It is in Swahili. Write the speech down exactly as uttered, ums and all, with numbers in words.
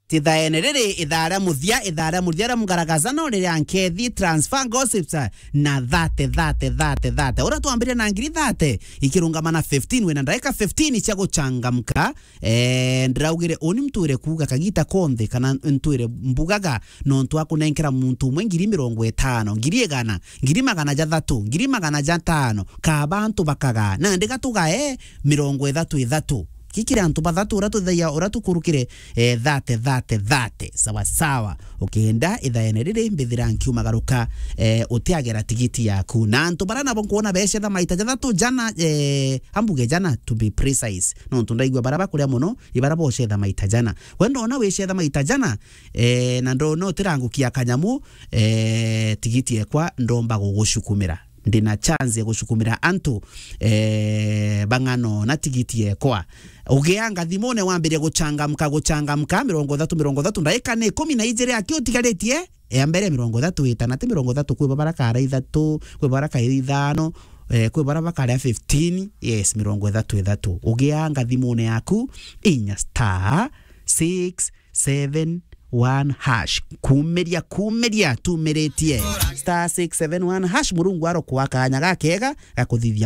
tithaene riri ithara muthia ithara muthia mugaragaza no riri ankethi transfer gossips na thate thate thate thate ora tuambiria na ngiri thate ikirungamana fifteen wena ndaika fifteen cia guchangamka eh ndiraugire oni mtuire kuga kagita konthe kana ntwire mbugaga no ntwa kunenkera muntu umwe ngiri mirongo itano ngiri igana ngiri magana jathatu ngiri magana jatano ka bantu bakaga na ndigatuga eh mirongo ithatu ithatu kikira antu bathatu ora tuthia ora tukurukire eh thate thate thate sawa sawa ukienda ithaene riri mbithira nkiumagaruka eh utiagera tigiti yaku na antu barana bonkuona beshe tha maita jathatu jana eh ambuge jana to be precise no tundaigwa baraba kuria muno ibara boshe tha maita jana wendo ona weshe tha maita jana eh na ndo no tirangukia kanyamu eh tigiti ekwa ndomba gugucukumira ndina chance ya gushukumira antu eh bangano na tigiti ekwa ugeanga thimone wambire guchangamka guchangamka mirongo thatu mirongo thatu ndaika ne kumi na ijere akio tigaretie e mbere mirongo thatu itana te mirongo thatu kwe baraka ara ithatu kwe baraka ithano eh kwe baraka ara fifteen yes mirongo thatu ithatu ugeanga thimone yaku inya star six seven one hash kumeria kumeria tumeretie star six seven one hash murungu aro kwa kanya gakega gakuthithia